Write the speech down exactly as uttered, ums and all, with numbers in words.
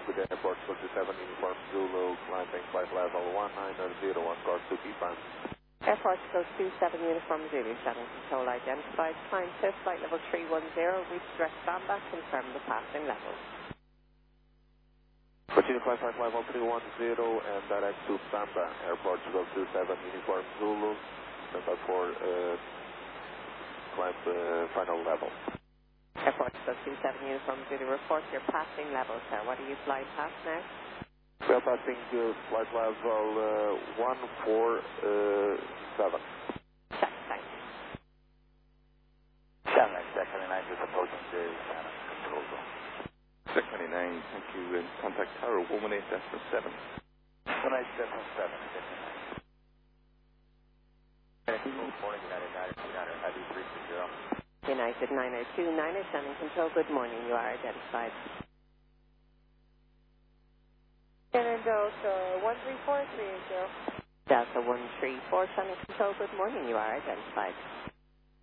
with Airport two seven Uniform Zulu, climbing flight level one nine zero one, course two confirmed. Airport two seven Uniform Zulu, channel control identified, climb to flight level three one zero, reach direct standby, confirm the passing level. Continue flight flight level three one zero and direct to Samba, Airport two seven Uniform Zulu, standby for uh, climb uh, final level. Airport two seven Uniform Zulu, report your passing level, sir. What are you flying past now? We are passing uh, flight level uh, one four seven. Check, thanks. Channel nine, just approaching the channel control zone. Sec twenty-nine, thank you. And contact Tower one one eight decimal seven. one eight decimal seven, Good morning, United nine two nine, heavy three two zero. United nine oh two niner, channel control, good morning, you are identified. Shannon Delta one three four three eight zero. Delta one three four, channel control, good morning, you are identified.